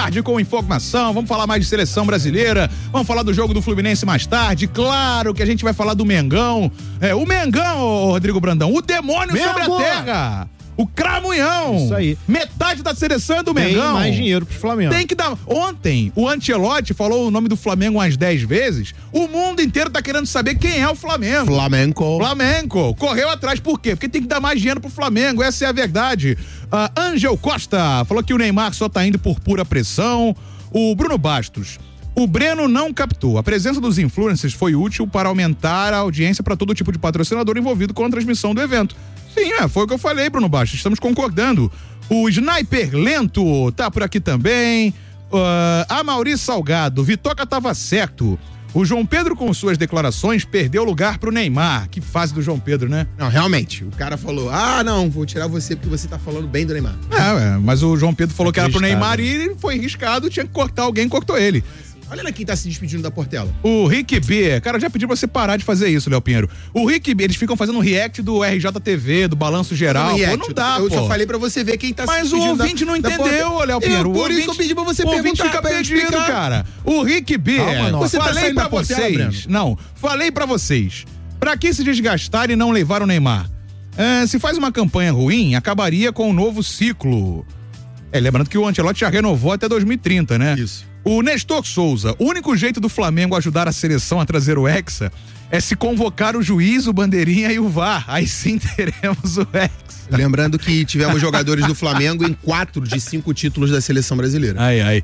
tarde com informação, vamos falar mais de seleção brasileira, vamos falar do jogo do Fluminense mais tarde, claro que a gente vai falar do Mengão, o Mengão, Rodrigo Brandão, o demônio sobre a terra. O Cramunhão. Isso aí. Metade da seleção é do Mengão. Tem mais dinheiro pro Flamengo. Tem que dar. Ontem, o Ancelotti falou o nome do Flamengo umas 10 vezes. O mundo inteiro tá querendo saber quem é o Flamengo. Flamengo. Correu atrás. Por quê? Porque tem que dar mais dinheiro pro Flamengo. Essa é a verdade. Ângel Costa falou que o Neymar só tá indo por pura pressão. O Bruno Bastos. O Breno não captou. A presença dos influencers foi útil para aumentar a audiência para todo tipo de patrocinador envolvido com a transmissão do evento. Sim, foi o que eu falei, Bruno Bastos. Estamos concordando. O Sniper Lento tá por aqui também. A Maurício Salgado. Vitoca tava certo. O João Pedro, com suas declarações, perdeu lugar pro Neymar. Que fase do João Pedro, né? Não, realmente. O cara falou, não, vou tirar você porque você tá falando bem do Neymar. Mas o João Pedro falou que era pro Neymar e ele foi riscado, tinha que cortar alguém, cortou ele. Olha quem tá se despedindo da Portela. O Rick B. Cara, eu já pedi pra você parar de fazer isso, Léo Pinheiro. O Rick B, eles ficam fazendo um react do RJTV, do Balanço Geral. Não dá, eu só falei pra você ver quem tá se Mas despedindo. Mas o ouvinte não entendeu, Léo Pinheiro. Por isso que eu pedi pra você perguntar. O ouvinte fica perdido, cara. O Rick B. Você falei pra vocês. Não, falei pra vocês. Pra que se desgastar e não levar o Neymar? Se faz uma campanha ruim, acabaria com um novo ciclo. Lembrando que o Ancelotti já renovou até 2030, né? Isso. O Nestor Souza, o único jeito do Flamengo ajudar a seleção a trazer o Hexa é se convocar o juiz, o bandeirinha e o VAR. Aí sim teremos o Hexa. Lembrando que tivemos jogadores do Flamengo em 4 de 5 títulos da seleção brasileira.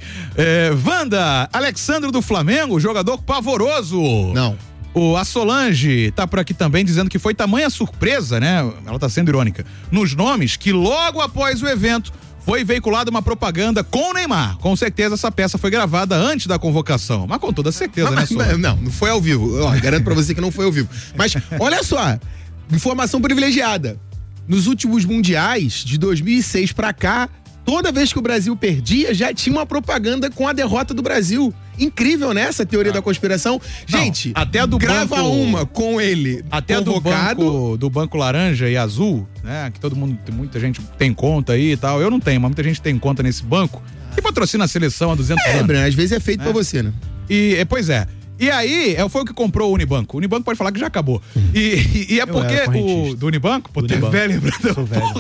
Wanda, Alexandre do Flamengo, jogador pavoroso. Não. A Solange tá por aqui também dizendo que foi tamanha surpresa, né? Ela tá sendo irônica. Nos nomes que logo após o evento foi veiculada uma propaganda com o Neymar. Com certeza essa peça foi gravada antes da convocação. Mas com toda certeza, né, Solange? Não foi ao vivo. Garanto pra você que não foi ao vivo. Mas olha só, informação privilegiada. Nos últimos mundiais, de 2006 pra cá, toda vez que o Brasil perdia, já tinha uma propaganda com a derrota do Brasil. Incrível, né? Essa teoria da conspiração. Gente, até a do grava banco, uma com ele até convocado. do banco laranja e azul, né? Que todo mundo, muita gente tem conta aí e tal. Eu não tenho, mas muita gente tem conta nesse banco. Que patrocina a seleção há 200 anos. Breno, às vezes é feito pra você, né? Pois é. E aí, foi o que comprou o Unibanco. O Unibanco pode falar que já acabou. E é porque do Unibanco? Pô, tu é velho, Brandão. Sou velho.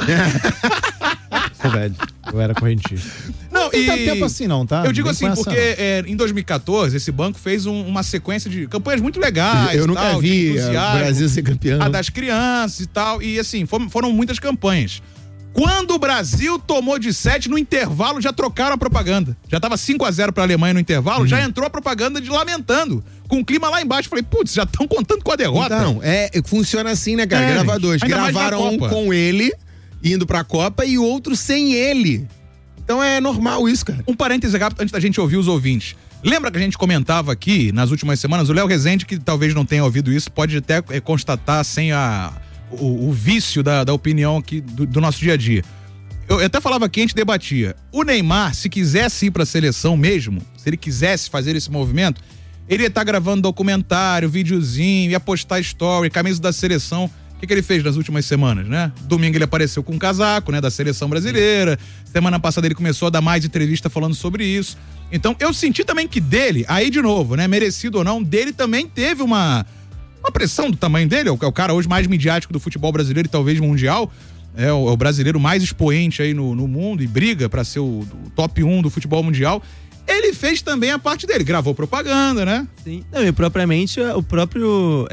Sou velho. Eu era correntista. Não tem tanto tempo assim não, tá? Eu digo assim, porque em 2014 esse banco fez uma sequência de campanhas muito legais. Eu nunca vi o Brasil ser campeão. A das crianças e tal. E assim, foram muitas campanhas. Quando o Brasil tomou de 7, no intervalo já trocaram a propaganda. Já tava 5-0 pra Alemanha no intervalo, já entrou a propaganda de lamentando. Com o clima lá embaixo, falei, putz, já estão contando com a derrota. Então, funciona assim, né, cara? Gravadores. Gravaram um com ele, indo pra Copa, e outro sem ele. Então é normal isso, cara. Um parêntese rápido antes da gente ouvir os ouvintes. Lembra que a gente comentava aqui nas últimas semanas, o Léo Rezende, que talvez não tenha ouvido isso, pode até constatar sem o vício da opinião aqui do nosso dia a dia. Eu até falava aqui, a gente debatia. O Neymar, se quisesse ir pra seleção mesmo, se ele quisesse fazer esse movimento, ele ia estar gravando documentário, videozinho, ia postar story, camisa da seleção. O que ele fez nas últimas semanas, né? Domingo ele apareceu com um casaco, né? Da seleção brasileira. Semana passada ele começou a dar mais entrevista falando sobre isso. Então, eu senti também que dele, aí de novo, né? Merecido ou não, dele também teve uma pressão do tamanho dele. É o cara hoje mais midiático do futebol brasileiro e talvez mundial. É o brasileiro mais expoente aí no mundo e briga pra ser o top 1 do futebol mundial. Ele fez também a parte dele, gravou propaganda, né? Sim, não, e propriamente o próprio...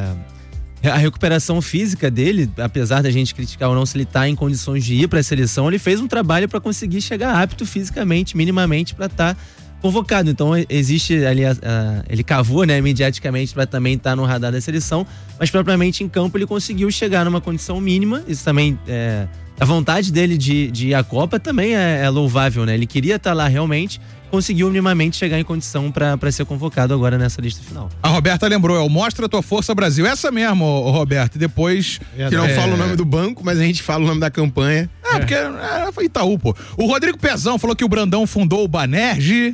A recuperação física dele, apesar da gente criticar ou não se ele tá em condições de ir para a seleção, ele fez um trabalho para conseguir chegar apto fisicamente, minimamente, para estar convocado. Então existe ali, ele cavou, né, mediaticamente para também estar no radar da seleção, mas propriamente em campo ele conseguiu chegar numa condição mínima. Isso também a vontade dele de ir à Copa também é louvável, né? Ele queria estar lá realmente, conseguiu minimamente chegar em condição para ser convocado agora nessa lista final. A Roberta lembrou, Mostra a Tua Força Brasil. Essa mesmo, Roberta. E depois... Que não fala o nome do banco, mas a gente fala o nome da campanha. Porque foi Itaú, pô. O Rodrigo Pezão falou que o Brandão fundou o Banerj.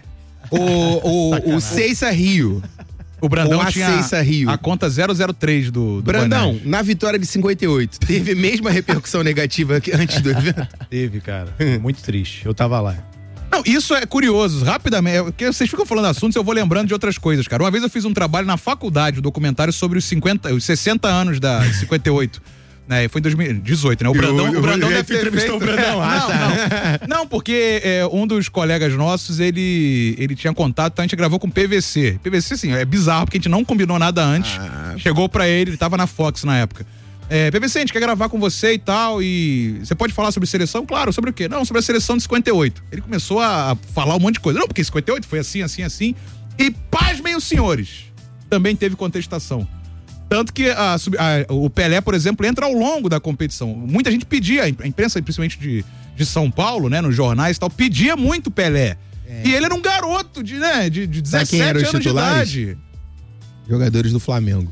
O Ceiça Rio. O Brandão tinha Rio. A conta 003 do Brandão, Banerj. na vitória de 58, teve a mesma repercussão negativa que antes do evento? Teve, cara. Muito triste. Eu tava lá. Não, isso é curioso, rapidamente, porque vocês ficam falando assuntos, eu vou lembrando de outras coisas, cara. Uma vez eu fiz um trabalho na faculdade, um documentário sobre os 60 anos da 58. Né, foi em 2018, né? O Brandão deve ter feito... o Brandão lá, não, porque um dos colegas nossos, ele tinha contato, então a gente gravou com PVC. PVC, assim, é bizarro, porque a gente não combinou nada antes. Chegou pra ele tava na Fox na época. PVC, a gente quer gravar com você e tal, e você pode falar sobre seleção? Claro, sobre o quê? Não, sobre a seleção de 58. Ele começou a falar um monte de coisa. Não, porque 58 foi assim, assim, assim. E pasmem os senhores, também teve contestação. Tanto que o Pelé, por exemplo, entra ao longo da competição. Muita gente pedia, a imprensa, principalmente de São Paulo, né, nos jornais e tal, pedia muito o Pelé. E ele era um garoto de 17 anos de idade. Jogadores do Flamengo.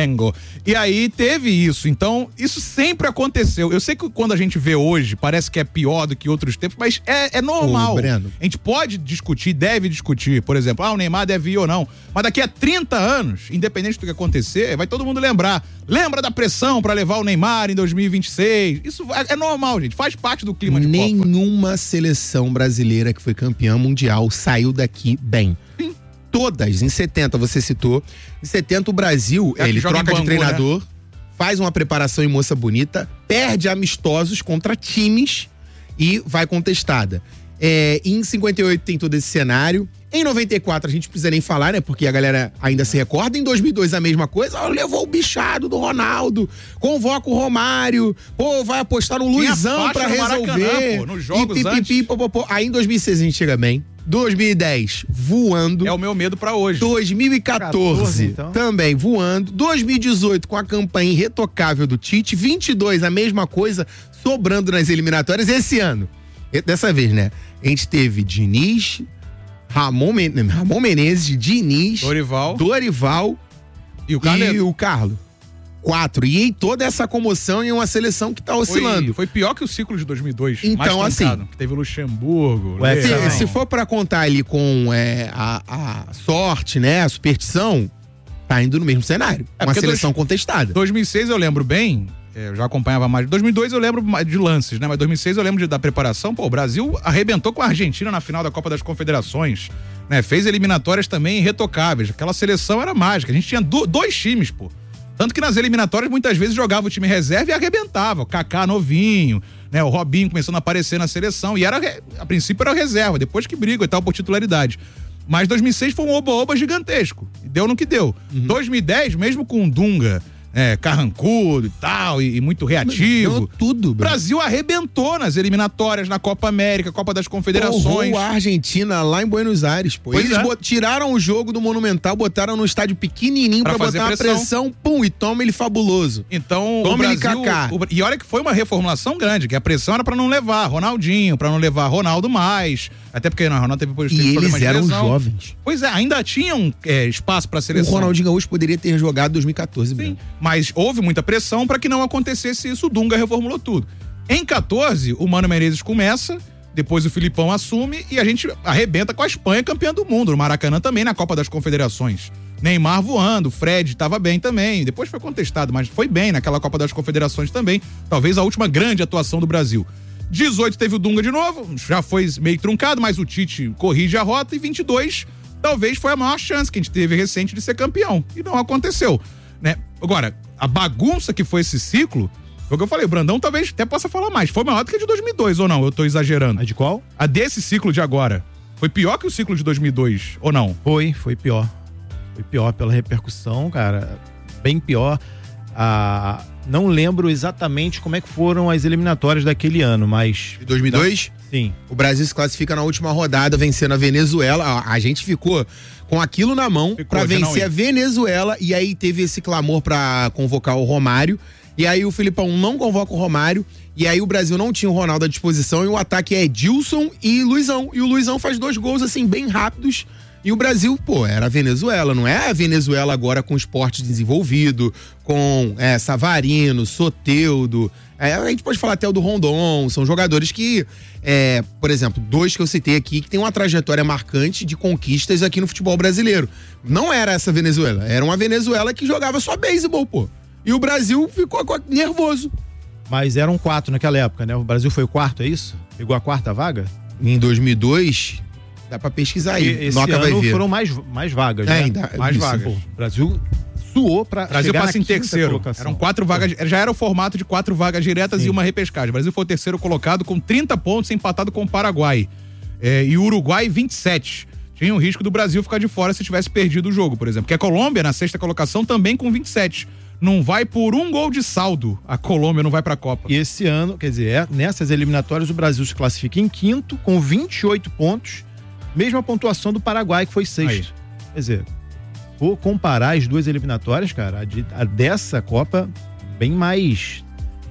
E aí teve isso, então isso sempre aconteceu. Eu sei que quando a gente vê hoje, parece que é pior do que outros tempos, mas é normal. Ô, Breno. A gente pode discutir, deve discutir, por exemplo, o Neymar deve ir ou não, mas daqui a 30 anos, independente do que acontecer, vai todo mundo lembrar. Lembra da pressão pra levar o Neymar em 2026? Isso é normal, gente, faz parte do clima de Copa. Nenhuma seleção brasileira que foi campeã mundial saiu daqui bem. Sim. Todas, em 70 você citou, em 70 o Brasil, ele troca Bangu, de treinador, né? Faz uma preparação em Moça Bonita, perde amistosos contra times e vai contestada. Em 58 tem todo esse cenário. Em 94 a gente precisa nem falar, né? Porque a galera ainda se recorda. Em 2002 a mesma coisa. Levou o bichado do Ronaldo, convoca o Romário, vai apostar no Luizão pra resolver. Nos jogos antes. Aí em 2006 a gente chega bem. 2010, voando. É o meu medo pra hoje. 2014, então. Também voando. 2018, com a campanha irretocável do Tite. 22, a mesma coisa, sobrando nas eliminatórias. Esse ano, dessa vez, né? A gente teve Diniz, Ramon Menezes, Diniz, Dorival e o Carlos. 4. E em toda essa comoção em uma seleção que tá oscilando. Foi pior que o ciclo de 2002. Então, mais assim, que teve o Luxemburgo. Se for pra contar ali com a sorte, né, a superstição, tá indo no mesmo cenário. Uma seleção contestada. 2006 eu lembro bem, eu já acompanhava mais. 2002 eu lembro de lances, né? Mas 2006 eu lembro da preparação. Pô, o Brasil arrebentou com a Argentina na final da Copa das Confederações, né? Fez eliminatórias também irretocáveis. Aquela seleção era mágica. A gente tinha dois times, pô. Tanto que nas eliminatórias muitas vezes jogava o time reserva e arrebentava. O Kaká novinho, né? O Robinho começando a aparecer na seleção. E a princípio era reserva, depois que briga e tal por titularidade. Mas 2006 foi um oba-oba gigantesco. Deu no que deu. 2010, mesmo com o Dunga carrancudo e tal, e muito reativo. Deu tudo, bro. O Brasil arrebentou nas eliminatórias, na Copa América, Copa das Confederações. A Argentina lá em Buenos Aires, pô. Eles tiraram o jogo do Monumental, botaram no estádio pequenininho pra botar uma pressão, pum, e toma ele fabuloso. Então, toma o Brasil, ele Kaká. E olha que foi uma reformulação grande, que a pressão era pra não levar Ronaldinho, pra não levar Ronaldo mais, até porque o Ronaldo teve eles eram jovens. Pois é, ainda tinham espaço pra seleção. O Ronaldinho Gaúcho poderia ter jogado em 2014, Sim, mas houve muita pressão para que não acontecesse isso. O Dunga reformulou tudo. Em 14, o Mano Menezes começa, depois o Filipão assume e a gente arrebenta com a Espanha campeã do mundo. No Maracanã também, na Copa das Confederações. Neymar voando, Fred estava bem também. Depois foi contestado, mas foi bem naquela Copa das Confederações também. Talvez a última grande atuação do Brasil. 18 teve o Dunga de novo, já foi meio truncado, mas o Tite corrige a rota. E 22, talvez foi a maior chance que a gente teve recente de ser campeão. E não aconteceu, né? Agora, a bagunça que foi esse ciclo, foi o que eu falei, o Brandão talvez até possa falar mais. Foi maior do que a de 2002, ou não? Eu tô exagerando. A de qual? A desse ciclo de agora. Foi pior que o ciclo de 2002, ou não? Foi pior. Foi pior pela repercussão, cara. Bem pior. Não lembro exatamente como é que foram as eliminatórias daquele ano, mas... De 2002? Sim. O Brasil se classifica na última rodada, vencendo a Venezuela. A gente ficou com aquilo na mão pra vencer a Venezuela, e aí teve esse clamor pra convocar o Romário, e aí o Filipão não convoca o Romário, e aí o Brasil não tinha o Ronaldo à disposição, e o ataque é Edilson e Luizão. E o Luizão faz 2 gols, assim, bem rápidos. E o Brasil, era a Venezuela, não é a Venezuela agora com esporte desenvolvido, com Savarino, Soteldo, a gente pode falar até o do Rondon, são jogadores que, por exemplo, 2 que eu citei aqui, que tem uma trajetória marcante de conquistas aqui no futebol brasileiro. Não era essa Venezuela, era uma Venezuela que jogava só beisebol, pô. E o Brasil ficou nervoso. Mas eram 4 naquela época, né? O Brasil foi o 4, é isso? Pegou a 4ª vaga? em 2002, dá pra pesquisar aí. Esse Noca vai ano ver. foram mais vagas, né? Ainda, mais isso. vagas. Pô, o Brasil suou pra O Brasil chegar passa na em quinta terceiro. colocação. Eram 4 vagas. Já era o formato de 4 vagas diretas e uma repescagem. O Brasil foi o terceiro colocado com 30 pontos, empatado com o Paraguai. E o Uruguai, 27. Tinha o risco do Brasil ficar de fora se tivesse perdido o jogo, por exemplo. Que a Colômbia, na sexta colocação, também com 27. Não vai por um gol de saldo. A Colômbia não vai pra Copa. E esse ano, quer dizer, nessas eliminatórias, o Brasil se classifica em quinto, com 28 pontos, mesma pontuação do Paraguai, que foi sexto. Quer dizer, vou comparar as duas eliminatórias, cara, a dessa Copa, bem mais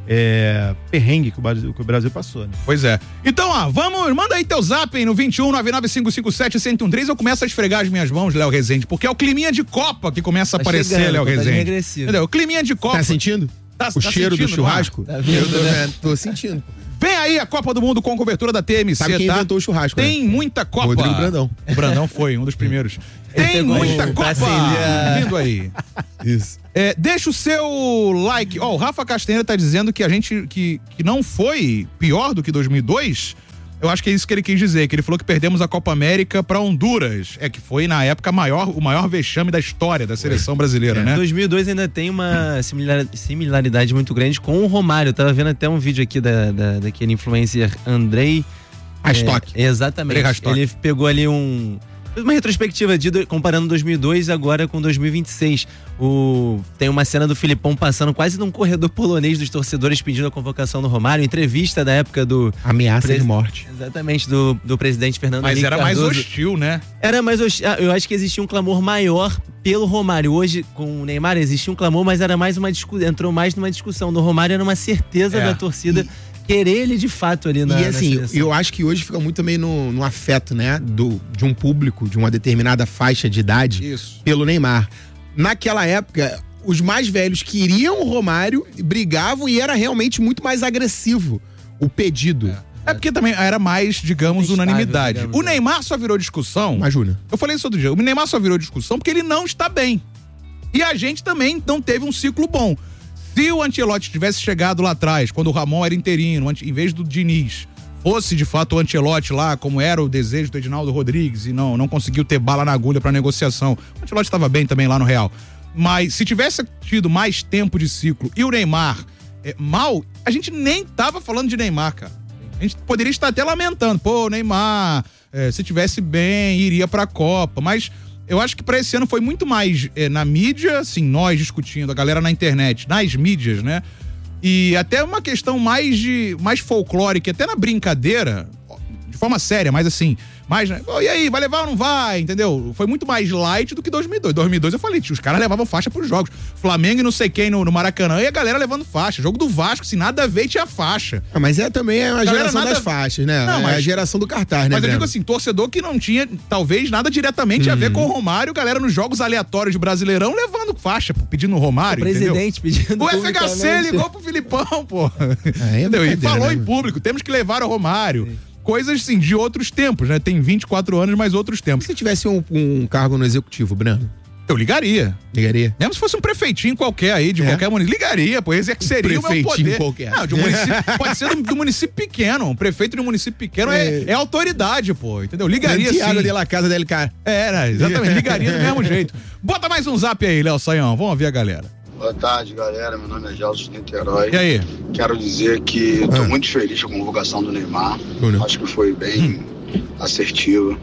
perrengue que o Brasil passou, né? Pois é. Então, vamos, manda aí teu zap aí no 21-99557-1013. Eu começo a esfregar as minhas mãos, Léo Rezende, porque é o climinha de Copa que começa a aparecer, Léo Rezende. Entendeu? O climinha de Copa. Tá sentindo? O cheiro do churrasco? Tá vendo, né? Tô sentindo. Vem aí a Copa do Mundo com cobertura da TMC, Sabe quem inventou o churrasco, Tem muita Copa. Rodrigo Brandão. O Brandão foi um dos primeiros. Tem pegou muita um Copa Brasília. vindo aí. Isso. Deixa o seu like. O Rafa Castanheira tá dizendo que a gente que não foi pior do que 2002. Eu acho que é isso que ele quis dizer, que ele falou que perdemos a Copa América pra Honduras. Que foi, na época, o maior vexame da história da seleção brasileira, né? 2002 ainda tem uma similaridade muito grande com o Romário. Eu tava vendo até um vídeo aqui daquele influencer Andrei Rastock. Exatamente. Andrei Rastock. Ele pegou ali fez uma retrospectiva comparando 2002 agora com 2026. Tem uma cena do Filipão passando quase num corredor polonês dos torcedores pedindo a convocação do Romário. Entrevista da época do... Ameaça de morte. Exatamente, do presidente Fernando Mas Henrique era Cardoso. mais hostil, né? Era mais hostil. Eu acho que existia um clamor maior pelo Romário. Hoje, com o Neymar, existia um clamor, mas era mais uma discussão. Entrou mais numa discussão. Do Romário era uma certeza da torcida querer ele de fato ali na assim, seleção. eu acho que hoje fica muito também no afeto, né? De um público, de uma determinada faixa de idade, Isso. pelo Neymar. Naquela época, os mais velhos queriam o Romário, brigavam e era realmente muito mais agressivo o pedido. É porque também era mais, digamos, Estável, unanimidade. digamos, O Neymar só virou discussão. Imagina. Eu falei isso outro dia. O Neymar só virou discussão porque ele não está bem. E a gente também não teve um ciclo bom. Se o Ancelotti tivesse chegado lá atrás, quando o Ramon era interino, em vez do Diniz, fosse de fato o Ancelotti lá, como era o desejo do Edinaldo Rodrigues, e não conseguiu ter bala na agulha pra negociação. O Ancelotti estava bem também lá no Real. Mas se tivesse tido mais tempo de ciclo e o Neymar mal, a gente nem tava falando de Neymar, cara. A gente poderia estar até lamentando. Pô, o Neymar, se tivesse bem, iria pra Copa. Mas eu acho que pra esse ano foi muito mais na mídia, assim, nós discutindo, a galera na internet, nas mídias, né? E até uma questão mais folclórica, até na brincadeira, de forma séria, mas assim, mais, né? E aí, vai levar ou não vai? Entendeu? Foi muito mais light do que 2002. 2002 eu falei, os caras levavam faixa pros jogos. Flamengo e não sei quem no Maracanã, e a galera levando faixa. Jogo do Vasco, assim, nada a ver e tinha faixa. Mas também é a geração das faixas, né? Não, é a geração do cartaz, né? Mas eu digo assim, torcedor que não tinha, talvez, nada diretamente a ver com o Romário, galera nos jogos aleatórios de Brasileirão levando faixa, pedindo o Romário, O presidente pedindo O FHC publicamente. ligou pro Filipão, pô. É Entendeu? E brincadeira, falou né, em público, temos que levar o Romário. Sim. Coisas, assim, de outros tempos, né? Tem 24 anos, mas outros tempos. Se tivesse um cargo no executivo, Brando? Eu ligaria. Ligaria? Mesmo se fosse um prefeitinho qualquer aí, de qualquer município. Ligaria, pô. Esse é que seria o meu poder. Qualquer. Não, de um município, pode ser do município pequeno. Um prefeito de um município pequeno é autoridade, pô. Entendeu? Ligaria sim. Thiago de la Casa del Cara. Era, exatamente. Ligaria do mesmo jeito. Bota mais um zap aí, Léo Saião. Vamos ouvir a galera. Boa tarde, galera. Meu nome é Gelson Niterói. E aí? Quero dizer que estou muito feliz com a convocação do Neymar. Acho que foi bem assertiva.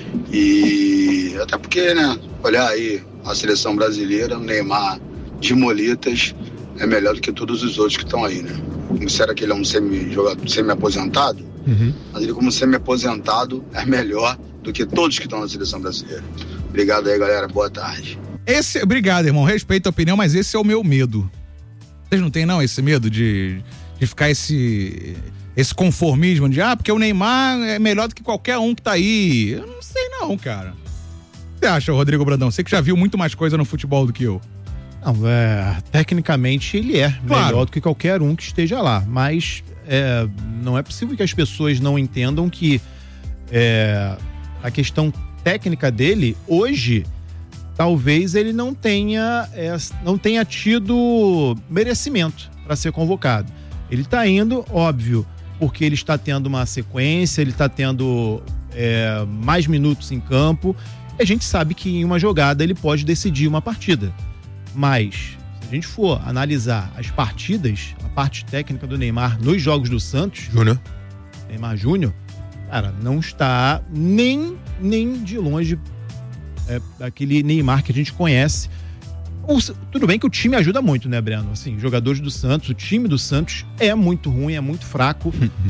E até porque, né, olhar aí a seleção brasileira, o Neymar de molitas é melhor do que todos os outros que estão aí, né? Será que ele é um semi-aposentado? Mas ele, como semi-aposentado, é melhor do que todos que estão na seleção brasileira. Obrigado aí, galera. Boa tarde. Obrigado, irmão. Respeito a opinião, mas esse é o meu medo. Vocês não têm, não, esse medo de ficar esse conformismo de, porque o Neymar é melhor do que qualquer um que tá aí. Eu não sei não, cara. O que você acha, Rodrigo Brandão? Você que já viu muito mais coisa no futebol do que eu. Não, tecnicamente ele é melhor do que qualquer um que esteja lá, mas não é possível que as pessoas não entendam que a questão técnica dele, hoje, talvez ele não tenha tido merecimento para ser convocado. Ele tá indo, óbvio, porque ele está tendo uma sequência, ele está tendo mais minutos em campo. E a gente sabe que em uma jogada ele pode decidir uma partida. Mas, se a gente for analisar as partidas, a parte técnica do Neymar nos jogos do Santos, Neymar Júnior, cara, não está nem de longe aquele Neymar que a gente conhece. Tudo bem que o time ajuda muito, né, Breno? Assim, jogadores do Santos, o time do Santos é muito ruim, é muito fraco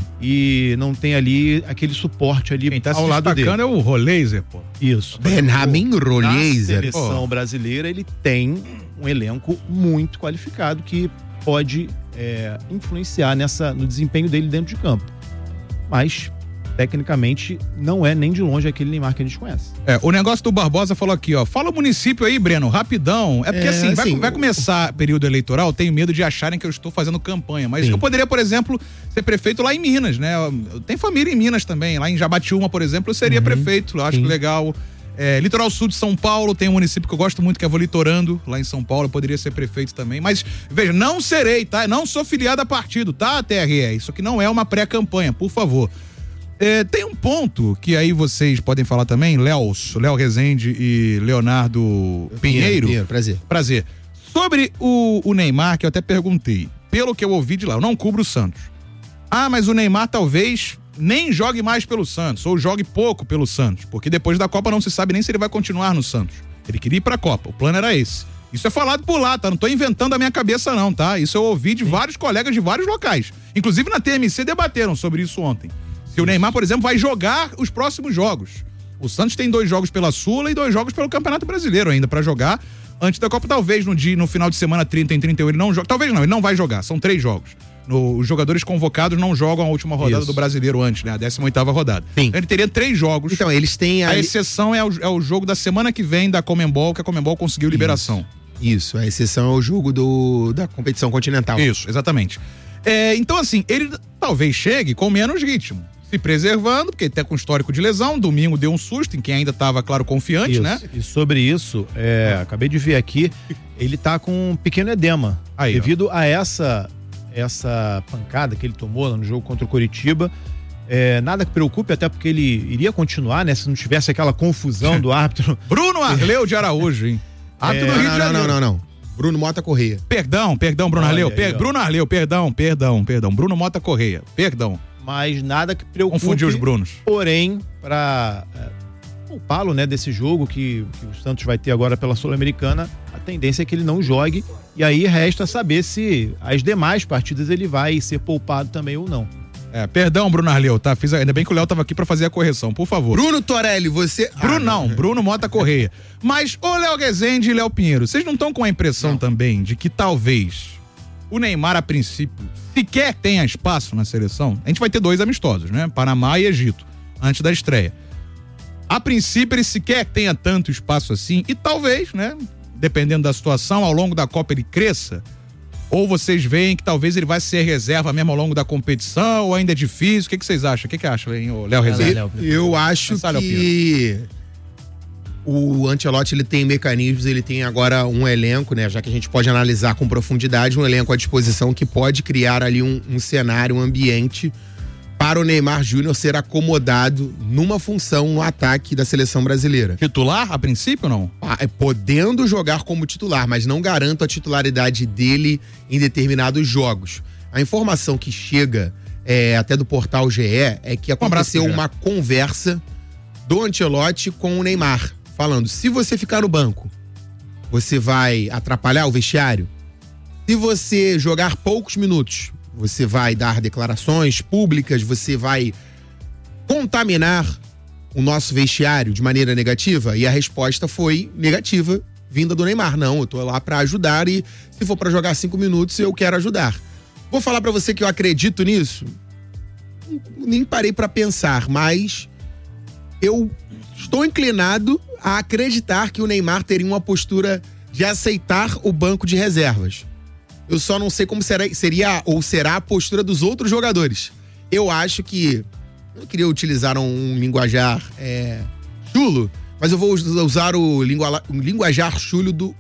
e não tem ali aquele suporte ali ao lado dele. Quem tá se destacando é o Roleiser, pô. Isso. Benjamin Roleiser. Na seleção brasileira, ele tem um elenco muito qualificado que pode influenciar no desempenho dele dentro de campo. Mas, tecnicamente, não é nem de longe aquele Neymar que a gente conhece. O negócio do Barbosa falou aqui, ó. Fala o município aí, Breno, rapidão. É porque assim, vai começar período eleitoral, tenho medo de acharem que eu estou fazendo campanha. Mas eu poderia, por exemplo, ser prefeito lá em Minas, né? Eu tenho família em Minas também. Lá em Jabatiúma, por exemplo, eu seria prefeito. Eu acho que legal. Litoral Sul de São Paulo, tem um município que eu gosto muito, que é Volitorando, lá em São Paulo, eu poderia ser prefeito também, mas, veja, não serei, tá? Não sou filiado a partido, tá, TRE? Isso aqui não é uma pré-campanha, por favor. Tem um ponto que aí vocês podem falar também, Léo Rezende e Leonardo Pinheiro. Prazer. Sobre o Neymar, que eu até perguntei, pelo que eu ouvi de lá, eu não cubro o Santos. Mas o Neymar talvez nem jogue mais pelo Santos, ou jogue pouco pelo Santos, porque depois da Copa não se sabe nem se ele vai continuar no Santos. Ele queria ir pra Copa, o plano era esse. Isso é falado por lá, tá? Não tô inventando a minha cabeça não, tá? Isso eu ouvi de vários colegas de vários locais. Inclusive na TMC debateram sobre isso ontem. Se o Neymar, por exemplo, vai jogar os próximos jogos. O Santos tem 2 jogos pela Sula e 2 jogos pelo Campeonato Brasileiro ainda pra jogar. Antes da Copa, talvez no final de semana 30 em 31 ele não joga. Talvez não, ele não vai jogar. São 3 jogos. Os jogadores convocados não jogam a última rodada do Brasileiro antes, né? A 18ª rodada. Sim. Então ele teria 3 jogos. Então, eles têm... A exceção é o jogo da semana que vem da Conmebol, que a Conmebol conseguiu liberação. Isso, a exceção é o jogo da competição continental. Isso, exatamente. Então, assim, ele talvez chegue com menos ritmo. Se preservando, porque até com histórico de lesão, domingo deu um susto em quem ainda estava, claro, confiante, né? E sobre isso, acabei de ver aqui, ele tá com um pequeno edema. Aí, devido a essa pancada que ele tomou no jogo contra o Coritiba. Nada que preocupe, até porque ele iria continuar, né? Se não tivesse aquela confusão do árbitro. Bruno Arleu de Araújo, hein? Árbitro do Rio de Janeiro. Não. Bruno Mota Correia. Perdão, Bruno Arleu. Bruno Arleu, perdão. Bruno Mota Correia, perdão. Mas nada que preocupe. Confundiu os Brunos. Porém, para poupá-lo, né, desse jogo que o Santos vai ter agora pela Sul-Americana, a tendência é que ele não jogue. E aí resta saber se as demais partidas ele vai ser poupado também ou não. Perdão, Bruno Arleu, tá? Ainda bem que o Léo tava aqui pra fazer a correção, por favor. Bruno Torelli, você... Bruno Mota Correia. Mas, ô Léo Rezende e Léo Pinheiro, vocês não estão com a impressão também de que talvez o Neymar, a princípio, sequer tenha espaço na seleção? A gente vai ter 2 amistosos, né? Panamá e Egito, antes da estreia. A princípio, ele sequer tenha tanto espaço assim, e talvez, né? Dependendo da situação, ao longo da Copa ele cresça. Ou vocês veem que talvez ele vai ser reserva mesmo ao longo da competição, ou ainda é difícil? O que vocês acham? O que acham, hein, Léo Rezende? Eu acho que o Ancelotti, ele tem mecanismos, ele tem agora um elenco, né? Já que a gente pode analisar com profundidade, um elenco à disposição que pode criar ali um cenário, um ambiente para o Neymar Júnior ser acomodado numa função no ataque da seleção brasileira. Titular, a princípio, ou não? Podendo jogar como titular, mas não garanto a titularidade dele em determinados jogos. A informação que chega até do portal GE é que aconteceu uma conversa do Ancelotti com o Neymar, falando: se você ficar no banco, você vai atrapalhar o vestiário? Se você jogar poucos minutos, você vai dar declarações públicas, você vai contaminar o nosso vestiário de maneira negativa? E a resposta foi negativa, vinda do Neymar. Não, eu tô lá pra ajudar e se for pra jogar 5 minutos, eu quero ajudar. Vou falar pra você que eu acredito nisso? Nem parei pra pensar, mas eu estou inclinado a acreditar que o Neymar teria uma postura de aceitar o banco de reservas. Eu só não sei como seria ou será a postura dos outros jogadores. Eu acho que... Eu não queria utilizar um linguajar chulo, mas eu vou usar o linguajar chulo do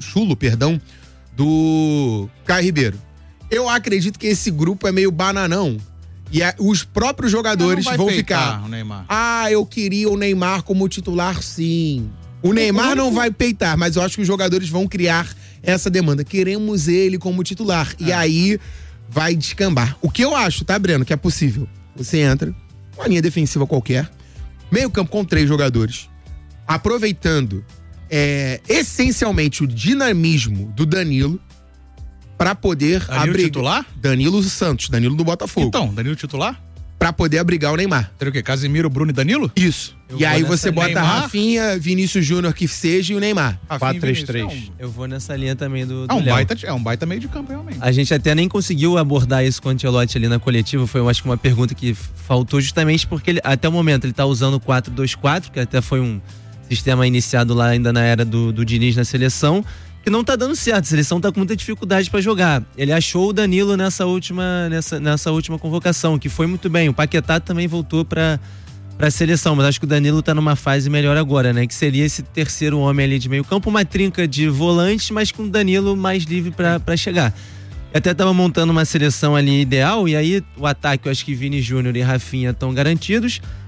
Caio Ribeiro. Eu acredito que esse grupo é meio bananão E os próprios jogadores vão ficar. O Neymar. Eu queria o Neymar como titular, sim. O Neymar não vai peitar, mas eu acho que os jogadores vão criar essa demanda. Queremos ele como titular. E aí vai descambar. O que eu acho, tá, Breno, que é possível. Você entra, uma linha defensiva qualquer, meio campo com 3 jogadores, aproveitando essencialmente o dinamismo do Danilo pra poder Danilo titular? Danilo Santos, Danilo do Botafogo. Então, Danilo titular? Pra poder abrigar o Neymar. Seria o quê? Casemiro, Bruno e Danilo? Isso. E aí você bota Neymar, Rafinha, Vinícius Júnior que seja e o Neymar. 4-3-3. Eu vou nessa linha também do Léo. Léo. É um baita meio de campo, realmente. A gente até nem conseguiu abordar isso com o Ancelotti ali na coletiva. Foi, eu acho que uma pergunta que faltou justamente porque até o momento ele tá usando o 4-2-4, que até foi um sistema iniciado lá ainda na era do Diniz na seleção, que não tá dando certo. A seleção tá com muita dificuldade para jogar. Ele achou o Danilo nessa última convocação, que foi muito bem. O Paquetá também voltou pra seleção, mas acho que o Danilo tá numa fase melhor agora, né? Que seria esse terceiro homem ali de meio campo, uma trinca de volantes, mas com o Danilo mais livre pra chegar. Eu até tava montando uma seleção ali ideal, e aí o ataque, eu acho que Vini Júnior e Rafinha estão garantidos.